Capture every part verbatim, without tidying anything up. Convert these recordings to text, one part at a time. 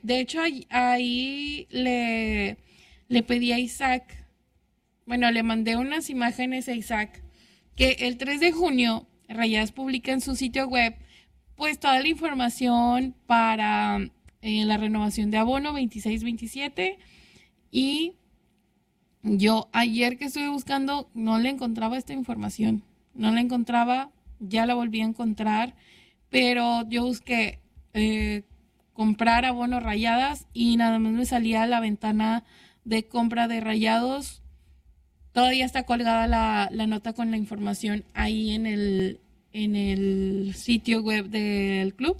De hecho, ahí, ahí le, le pedí a Isaac, bueno, le mandé unas imágenes a Isaac, que el tres de junio Rayadas publica en su sitio web pues toda la información para eh, la renovación de abono veintiséis veintisiete y yo ayer que estuve buscando no le encontraba esta información, no la encontraba, ya la volví a encontrar, pero yo busqué eh, comprar abonos Rayadas y nada más me salía la ventana de compra de Rayados. Todavía está colgada la, la nota con la información ahí en el, en el sitio web del club.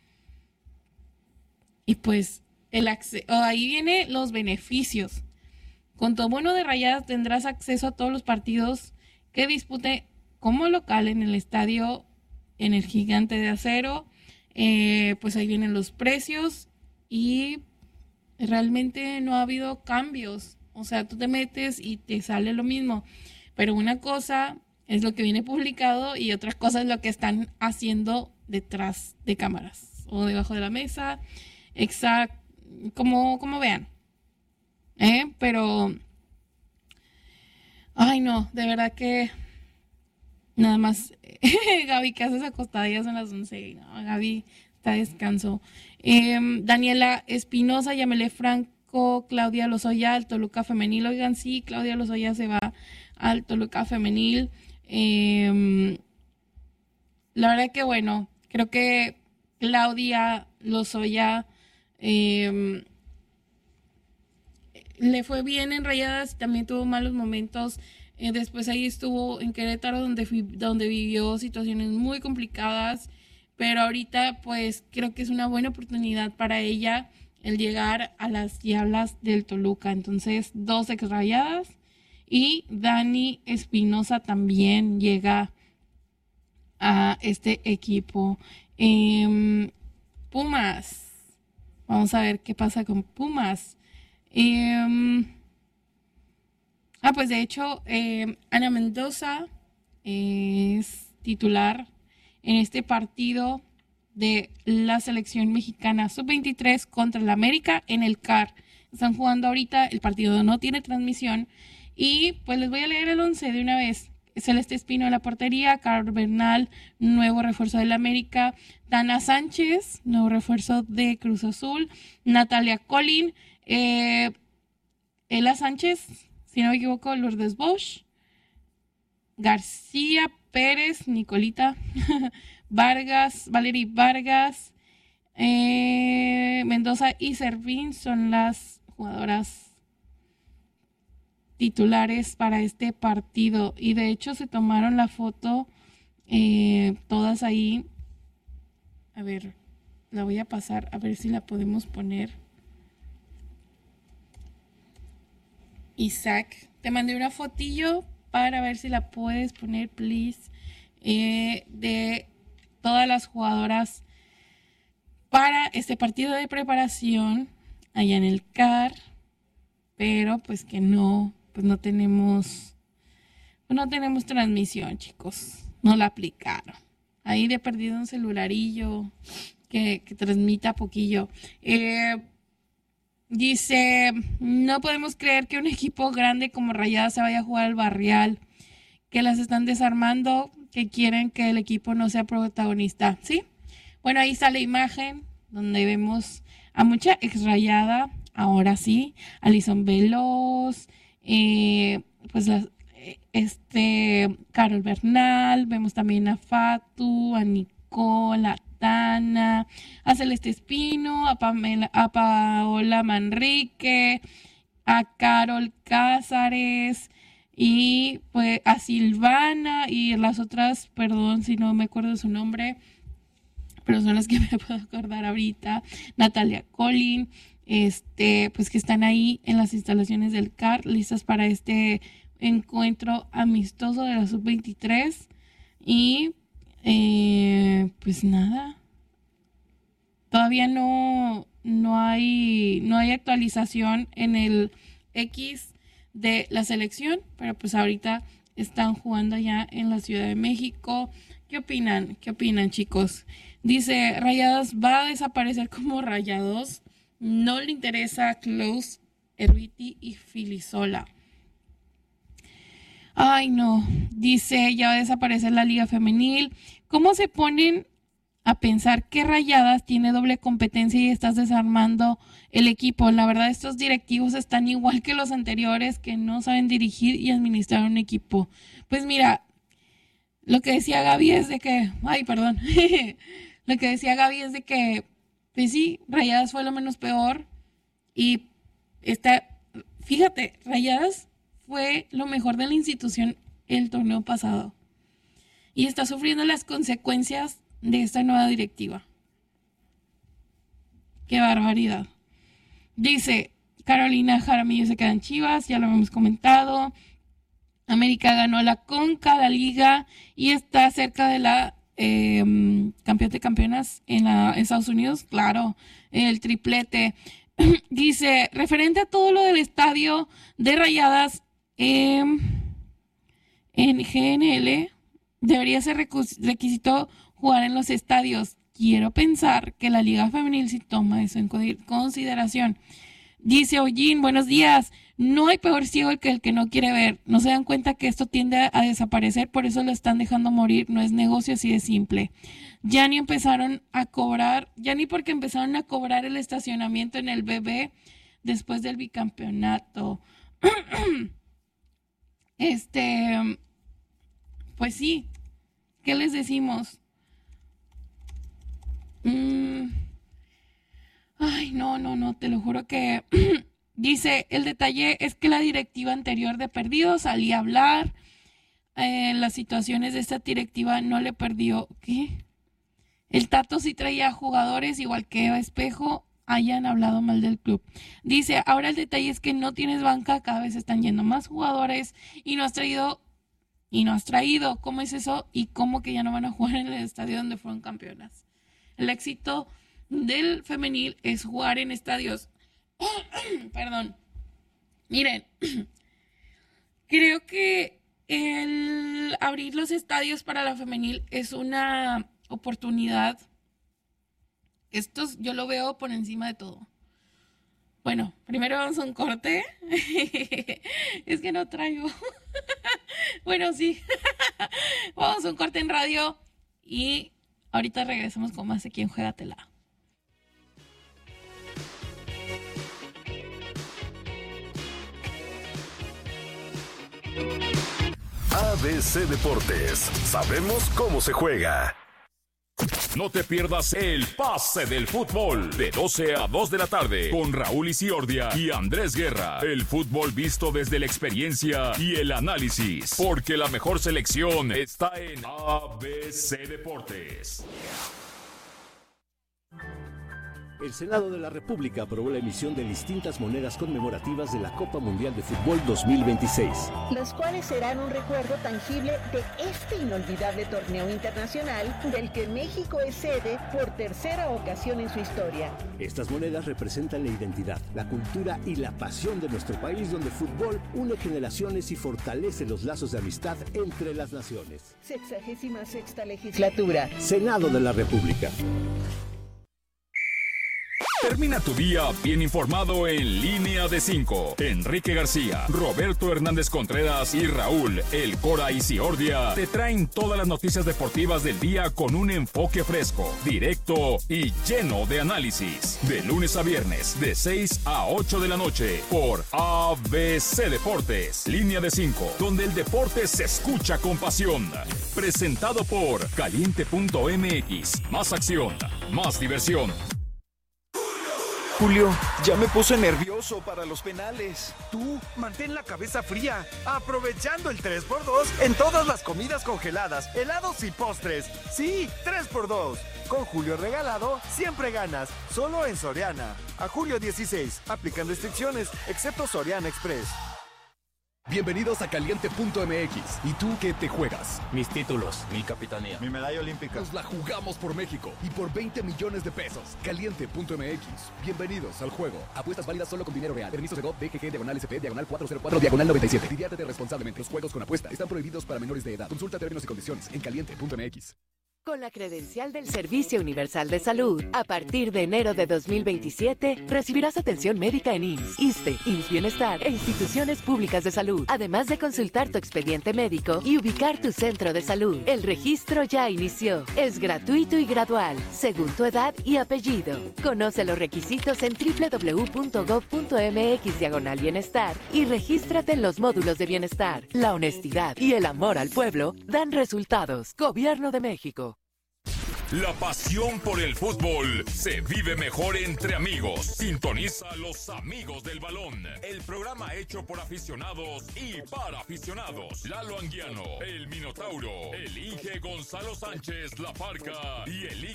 Y pues el acce- oh, ahí viene los beneficios. Con tu abono de Rayadas tendrás acceso a todos los partidos que dispute como local en el estadio en el Gigante de Acero. Eh, pues ahí vienen los precios y realmente no ha habido cambios. O sea, tú te metes y te sale lo mismo. Pero una cosa es lo que viene publicado y otra cosa es lo que están haciendo detrás de cámaras o debajo de la mesa. Exacto, como, como vean. ¿Eh? Pero, ay no, de verdad que nada más. Gaby, ¿qué haces acostada? Ya son las once. No, Gaby está de descanso. Eh, Daniela Espinosa, Yamele Franco, Claudia Lozoya, al Toluca Femenil. Oigan, sí, Claudia Lozoya se va al Toluca Femenil. Eh, la verdad que bueno, creo que Claudia Lozoya eh, le fue bien en Rayadas, también tuvo malos momentos. Eh, después ahí estuvo en Querétaro, donde, fui- donde vivió situaciones muy complicadas, pero ahorita pues creo que es una buena oportunidad para ella el llegar a las Diablas del Toluca. Entonces, dos ex Rayadas y Dani Espinosa también llega a este equipo. Em, Pumas, vamos a ver qué pasa con Pumas. Em, Ah, pues de hecho, eh, Ana Mendoza es titular en este partido de la selección mexicana sub veintitrés contra el América en el C A R. Están jugando ahorita, el partido no tiene transmisión y pues les voy a leer el once de una vez. Celeste Espino en la portería, Carlos Bernal, nuevo refuerzo del América, Dana Sánchez, nuevo refuerzo de Cruz Azul, Natalia Colín, eh, Ela Sánchez, si no me equivoco, Lourdes Bosch, García Pérez, Nicolita, Vargas, Valery Vargas, eh, Mendoza y Servín son las jugadoras titulares para este partido. Y de hecho se tomaron la foto eh, todas ahí. A ver, la voy a pasar a ver si la podemos poner. Isaac, te mandé una fotillo para ver si la puedes poner, please, eh, de todas las jugadoras para este partido de preparación allá en el C A R, pero pues que no, pues no tenemos, pues no tenemos transmisión, chicos, no la aplicaron. Ahí de perdido un celularillo que, que transmita poquillo. Eh, Dice, no podemos creer que un equipo grande como Rayadas se vaya a jugar al Barrial, que las están desarmando, que quieren que el equipo no sea protagonista. ¿Sí? Bueno, ahí está la imagen donde vemos a mucha ex Rayada, ahora sí, Alison Veloz, eh, pues las, eh, este, Carol Bernal, vemos también a Fatu, a Nicole, a Tana, a Celeste Espino, a, Pamela, a Paola Manrique, a Carol Cázares y pues a Silvana y las otras, perdón si no me acuerdo su nombre, pero son las que me puedo acordar ahorita, Natalia Collin, este, pues que están ahí en las instalaciones del C A R, listas para este encuentro amistoso de la sub veintitrés y eh, pues nada, todavía no, no hay, no hay actualización en el X de la selección, pero pues ahorita están jugando allá en la Ciudad de México. ¿Qué opinan? ¿Qué opinan, chicos? Dice, Rayados va a desaparecer como Rayados. no le interesa Klose, Erviti y Filisola. Ay, no. Dice, ya va a desaparecer la Liga Femenil. ¿Cómo se ponen a pensar que Rayadas tiene doble competencia y estás desarmando el equipo? La verdad, estos directivos están igual que los anteriores, que no saben dirigir y administrar un equipo. Pues mira, lo que decía Gaby es de que... Ay, perdón. Lo que decía Gaby es de que, pues sí, Rayadas fue lo menos peor. Y está... Fíjate, Rayadas fue lo mejor de la institución el torneo pasado. Y está sufriendo las consecuencias de esta nueva directiva. ¡Qué barbaridad! Dice, Carolina Jaramillo se queda en Chivas, ya lo hemos comentado. América ganó la Conca, la Liga, y está cerca de la eh, campeón de campeonas en, la, en Estados Unidos. Claro, el triplete. Dice, referente a todo lo del estadio de Rayadas, eh, en G N L debería ser requisito jugar en los estadios. Quiero pensar que la Liga Femenil sí toma eso en consideración. Dice Ollín, buenos días. No hay peor ciego que el que no quiere ver. No se dan cuenta que esto tiende a desaparecer, por eso lo están dejando morir. No es negocio así de simple. Ya ni empezaron a cobrar, ya ni porque empezaron a cobrar el estacionamiento en el B B después del bicampeonato. Este, pues sí, ¿qué les decimos? Mm. Ay, no, no, no, te lo juro que... Dice, el detalle es que la directiva anterior de Perdidos salía a hablar. En eh, las situaciones de esta directiva no le perdió... ¿Qué? El Tato sí traía jugadores, igual que Espejo, hayan hablado mal del club. Dice, ahora el detalle es que no tienes banca, cada vez están yendo más jugadores y no has traído... Y no has traído, ¿cómo es eso? Y cómo que ya no van a jugar en el estadio donde fueron campeonas. El éxito del femenil es jugar en estadios. Perdón. Miren, creo que el abrir los estadios para la femenil es una oportunidad. Esto yo lo veo por encima de todo. Bueno, primero vamos a un corte. Es que no traigo. Bueno, sí. Vamos a un corte en radio y ahorita regresamos con más aquí en Juégatela. A B C Deportes. Sabemos cómo se juega. No te pierdas el pase del fútbol de doce a dos de la tarde con Raúl Isiordia y Andrés Guerra. El fútbol visto desde la experiencia y el análisis, porque la mejor selección está en A B C Deportes. El Senado de la República aprobó la emisión de distintas monedas conmemorativas de la Copa Mundial de Fútbol dos mil veintiséis. Las cuales serán un recuerdo tangible de este inolvidable torneo internacional del que México es sede por tercera ocasión en su historia. Estas monedas representan la identidad, la cultura y la pasión de nuestro país, donde el fútbol une generaciones y fortalece los lazos de amistad entre las naciones. Sexagésima sexta legislatura. Senado de la República. Termina tu día bien informado en Línea de cinco. Enrique García, Roberto Hernández Contreras y Raúl El Cora Isiordia te traen todas las noticias deportivas del día con un enfoque fresco, directo y lleno de análisis. De lunes a viernes, de seis a ocho de la noche, por A B C Deportes. Línea de cinco, donde el deporte se escucha con pasión. Presentado por Caliente punto M X. Más acción, más diversión. Julio, ya me puse nervioso para los penales. Tú, mantén la cabeza fría, aprovechando el tres por dos en todas las comidas congeladas, helados y postres. Sí, tres por dos. Con Julio regalado, siempre ganas. Solo en Soriana. A julio dieciséis, aplican restricciones, excepto Soriana Express. Bienvenidos a Caliente punto M X. ¿Y tú qué te juegas? Mis títulos, mi capitanía, mi medalla olímpica. Nos la jugamos por México y por veinte millones de pesos. Caliente punto M X. Bienvenidos al juego. Apuestas válidas solo con dinero real. Permiso de G O P, D G G, diagonal S P, diagonal cuatro cero cuatro, diagonal noventa y siete. Diviértete responsablemente. Los juegos con apuesta están prohibidos para menores de edad. Consulta términos y condiciones en Caliente punto M X. Con la credencial del Servicio Universal de Salud, a partir de enero de dos mil veintisiete, recibirás atención médica en I M S S, ISSSTE, I M S S Bienestar e instituciones públicas de salud, además de consultar tu expediente médico y ubicar tu centro de salud. El registro ya inició. Es gratuito y gradual, según tu edad y apellido. Conoce los requisitos en doble u doble u doble u punto gob punto eme equis diagonal bienestar y regístrate en los módulos de bienestar. La honestidad y el amor al pueblo dan resultados. Gobierno de México. La pasión por el fútbol se vive mejor entre amigos. Sintoniza a Los Amigos del Balón, el programa hecho por aficionados y para aficionados. Lalo Anguiano, el Minotauro, el Inge Gonzalo Sánchez, La Parca y el